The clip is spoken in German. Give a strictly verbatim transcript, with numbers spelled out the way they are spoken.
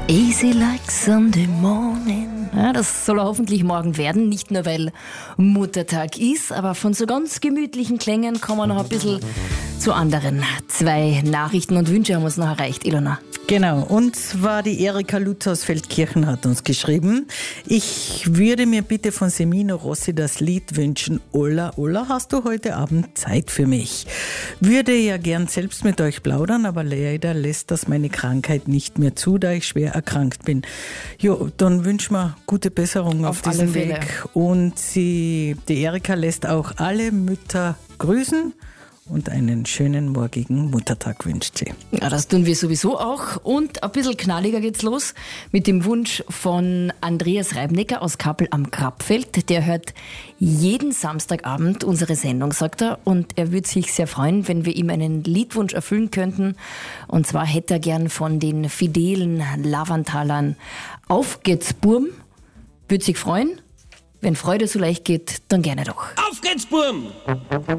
Easy like Sunday morning. Ja, das soll er hoffentlich morgen werden, nicht nur weil Muttertag ist, aber von so ganz gemütlichen Klängen kommen wir noch ein bisschen zu anderen. Zwei Nachrichten und Wünsche haben uns noch erreicht, Ilona. Genau, und zwar die Erika Lutz aus Feldkirchen hat uns geschrieben. Ich würde mir bitte von Semino Rossi das Lied wünschen. Olla, Olla, hast du heute Abend Zeit für mich? Würde ja gern selbst mit euch plaudern, aber leider lässt das meine Krankheit nicht mehr zu, da ich schwer erkrankt bin. Jo, dann wünschen wir gute Besserung auf, auf diesem Weg. Und sie, die Erika lässt auch alle Mütter grüßen. Und einen schönen morgigen Muttertag wünscht sie. Ja, das tun wir sowieso auch. Und ein bisschen knalliger geht's los mit dem Wunsch von Andreas Reibnecker aus Kappel am Grabfeld. Der hört jeden Samstagabend unsere Sendung, sagt er. Und er würde sich sehr freuen, wenn wir ihm einen Liedwunsch erfüllen könnten. Und zwar hätte er gern von den fidelen Lavantalern Auf geht's Burm. Würde sich freuen. Wenn Freude so leicht geht, dann gerne doch. Auf geht's Burm!